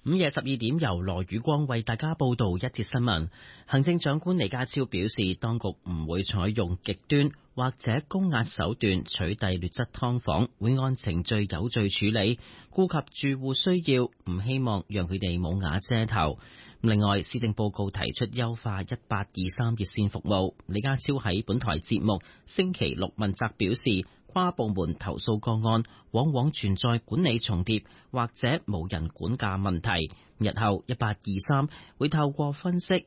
午夜12點，由羅宇光為大家報道一節新聞。行政長官李家超表示，當局唔會採用極端或者高壓手段取締劣質劏房，會按程序有序處理，顧及住戶需要，唔希望讓佢哋冇瓦遮頭。另外，施政報告提出優化1823熱線服務。李家超喺本台節目星期六問責表示，跨部門投訴個案往往存在管理重疊或者無人管架問題。日後1823會透過分析